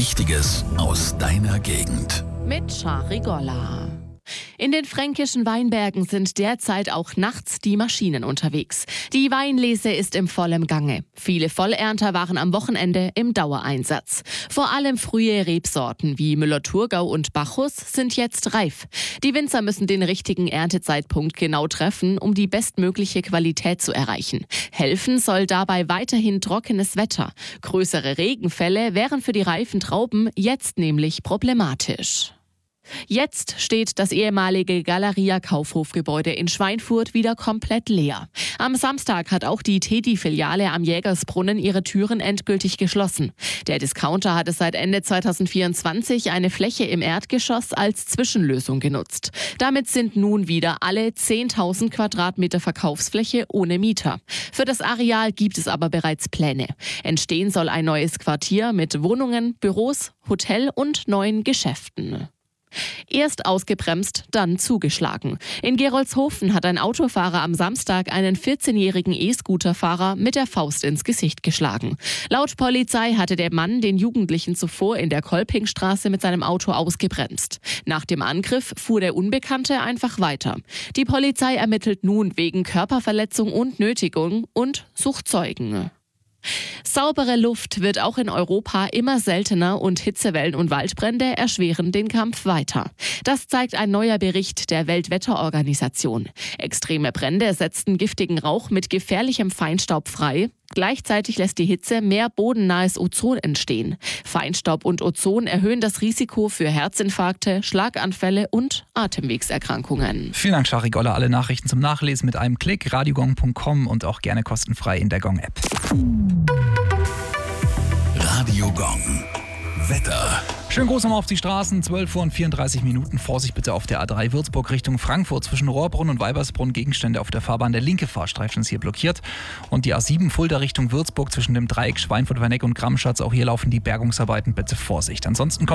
Wichtiges aus deiner Gegend. Mit Shari Golla. In den fränkischen Weinbergen sind derzeit auch nachts die Maschinen unterwegs. Die Weinlese ist im vollen Gange. Viele Vollernter waren am Wochenende im Dauereinsatz. Vor allem frühe Rebsorten wie Müller-Thurgau und Bacchus sind jetzt reif. Die Winzer müssen den richtigen Erntezeitpunkt genau treffen, um die bestmögliche Qualität zu erreichen. Helfen soll dabei weiterhin trockenes Wetter. Größere Regenfälle wären für die reifen Trauben jetzt nämlich problematisch. Jetzt steht das ehemalige Galeria-Kaufhofgebäude in Schweinfurt wieder komplett leer. Am Samstag hat auch die Teddy-Filiale am Jägersbrunnen ihre Türen endgültig geschlossen. Der Discounter hatte seit Ende 2024 eine Fläche im Erdgeschoss als Zwischenlösung genutzt. Damit sind nun wieder alle 10.000 Quadratmeter Verkaufsfläche ohne Mieter. Für das Areal gibt es aber bereits Pläne. Entstehen soll ein neues Quartier mit Wohnungen, Büros, Hotel und neuen Geschäften. Erst ausgebremst, dann zugeschlagen. In Gerolzhofen hat ein Autofahrer am Samstag einen 14-jährigen E-Scooter-Fahrer mit der Faust ins Gesicht geschlagen. Laut Polizei hatte der Mann den Jugendlichen zuvor in der Kolpingstraße mit seinem Auto ausgebremst. Nach dem Angriff fuhr der Unbekannte einfach weiter. Die Polizei ermittelt nun wegen Körperverletzung und Nötigung und sucht Zeugen. Saubere Luft wird auch in Europa immer seltener und Hitzewellen und Waldbrände erschweren den Kampf weiter. Das zeigt ein neuer Bericht der Weltwetterorganisation. Extreme Brände setzten giftigen Rauch mit gefährlichem Feinstaub frei. Gleichzeitig lässt die Hitze mehr bodennahes Ozon entstehen. Feinstaub und Ozon erhöhen das Risiko für Herzinfarkte, Schlaganfälle und Atemwegserkrankungen. Vielen Dank, Shari Golla. Alle Nachrichten zum Nachlesen mit einem Klick, radiogong.com und auch gerne kostenfrei in der Gong-App. Radio Gong. Wetter. Schön groß nochmal auf die Straßen, 12 Uhr und 34 Minuten. Vorsicht bitte auf der A3 Würzburg Richtung Frankfurt. Zwischen Rohrbrunn und Weibersbrunn Gegenstände auf der Fahrbahn. Der linke Fahrstreifen ist hier blockiert. Und die A7 Fulda Richtung Würzburg zwischen dem Dreieck Schweinfurt-Werneck und Grammschatz. Auch hier laufen die Bergungsarbeiten. Bitte Vorsicht. Ansonsten